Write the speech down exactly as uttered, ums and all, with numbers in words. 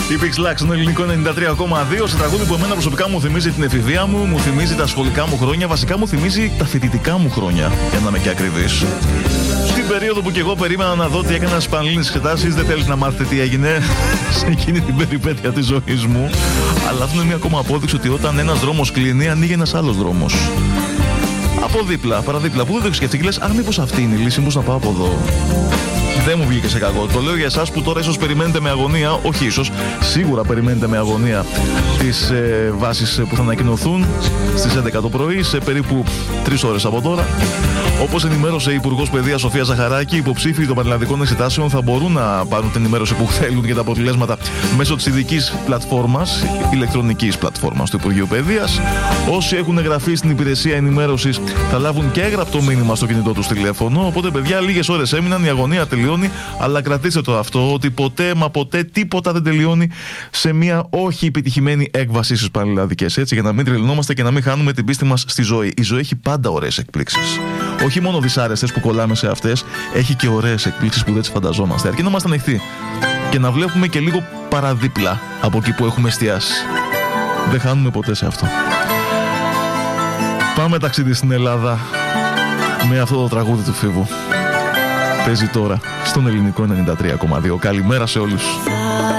Η Pixlax στον ελληνικό ενενήντα τρία κόμμα δύο. Σε τραγούδι που εμένα προσωπικά μου θυμίζει την εφηβεία μου, μου θυμίζει τα σχολικά μου χρόνια, βασικά μου θυμίζει τα φοιτητικά μου χρόνια, για να είμαι και ακριβής. Στην περίοδο που και εγώ περίμενα να δω τι έκανα στις πανελλήνιες εξετάσεις, δεν θέλεις να μάθετε τι έγινε σε εκείνη την περιπέτεια της ζωής μου. Αλλά αυτό είναι μια ακόμα απόδειξη ότι όταν ένας δρόμος κλείνει, ανοίγει ένας άλλος δρόμος. Από δίπλα, παραδίπλα, που δεν το σκέφτηκε, λες, α, μήπως αυτή είναι η λύση, μήπως να πάω από εδώ. Δεν μου βγήκε σε κακό. Το λέω για εσάς που τώρα ίσως περιμένετε με αγωνία, όχι ίσως, σίγουρα περιμένετε με αγωνία τις ε, βάσεις που θα ανακοινωθούν στις έντεκα το πρωί, σε περίπου τρεις ώρες από τώρα. Όπως ενημέρωσε η Υπουργός Παιδείας Σοφία Ζαχαράκη, οι υποψήφοι των πανελλαδικών εξετάσεων θα μπορούν να πάρουν την ενημέρωση που θέλουν για τα αποτελέσματα μέσω της ειδικής πλατφόρμας, ηλεκτρονικής πλατφόρμας του Υπουργείου Παιδείας. Όσοι έχουν εγγραφεί στην υπηρεσία ενημέρωσης θα λάβουν και έγραπτο μήνυμα στο κινητό τους τηλέφωνο. Οπότε, παιδιά, λίγες ώρες έμειναν, η αγωνία τελειώνει. Αλλά κρατήστε το αυτό, ότι ποτέ μα ποτέ τίποτα δεν τελειώνει σε μια όχι επιτυχημένη έκβαση στις πανελλαδικές. Έτσι, για να μην τρελνόμαστε και να μην χάνουμε την πίστη μας στη ζωή. Η ζωή έχει πάντα ωραίες εκπλήξεις. Όχι μόνο δυσάρεστες που κολλάμε σε αυτές, έχει και ωραίες εκπλήξεις που δεν τις φανταζόμαστε. Αρκεί να είμαστε ανοιχτοί και να βλέπουμε και λίγο παραδίπλα από εκεί που έχουμε εστιάσει. Δεν χάνουμε ποτέ σε αυτό. Πάμε ταξίδι στην Ελλάδα με αυτό το τραγούδι του Φίβου. Παίζει τώρα στον ελληνικό ενενήντα τρία κόμμα δύο. Καλημέρα σε όλους.